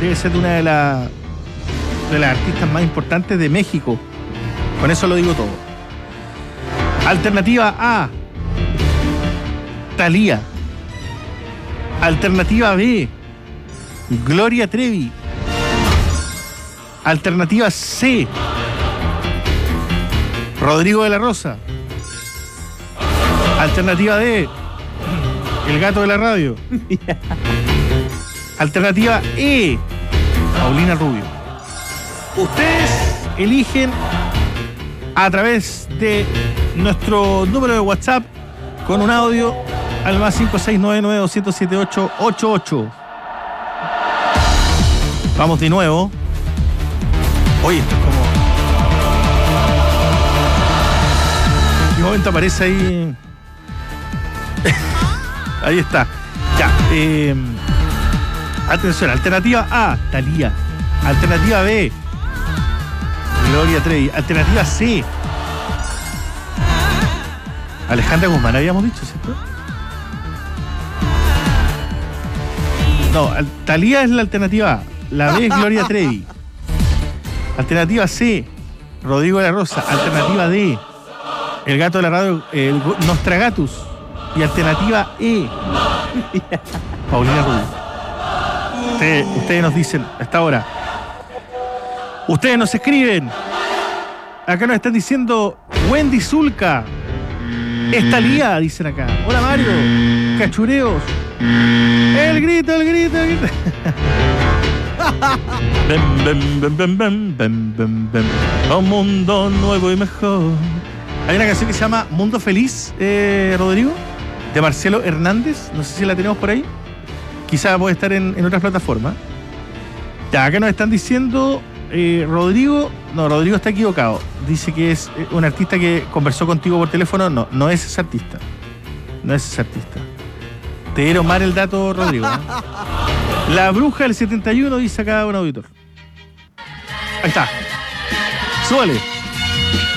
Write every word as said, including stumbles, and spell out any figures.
debe ser una de, la, de las artistas más importantes de México. Con eso lo digo todo. Alternativa A, Thalía. Alternativa B, Gloria Trevi. Alternativa C, Rodrigo de la Rosa. Alternativa D, el gato de la radio. Alternativa E, Paulina Rubio. Ustedes eligen a través de nuestro número de WhatsApp con un audio al más cinco seis nueve nueve dos cero siete ocho ocho ocho. Vamos de nuevo. Oye, esto es como... En qué momento aparece ahí... Ahí está. Ya. Eh... Atención. Alternativa A, Thalía. Alternativa B, Gloria Trevi. Alternativa C, Alejandra Guzmán, habíamos dicho, ¿cierto? No, Thalía es la alternativa A. La B es Gloria Trevi. Alternativa C, Rodrigo de la Rosa. Alternativa D, el gato de la radio, el Nostragatus. Y alternativa E, Paulina Rubio. Ustedes, ustedes nos dicen hasta ahora. Ustedes nos escriben. Acá nos están diciendo Wendy Zulka. Es Thalía, dicen acá. Hola Mario. Cachureos. El grito, el grito, el grito. Bem, bem, bem, bem, bem, bem, bem, bem. A un mundo nuevo y mejor. Hay una canción que se llama Mundo Feliz, eh, Rodrigo, de Marcelo Hernández. No sé si la tenemos por ahí. Quizá puede estar en, en otras plataformas. Ya, acá nos están diciendo eh, Rodrigo. No, Rodrigo está equivocado. Dice que es un artista que conversó contigo por teléfono. No, no es ese artista. No es ese artista. Te dieron mal el dato, Rodrigo, ¿no? La bruja del setenta y uno, dice acá un auditor. Ahí está. Súbale.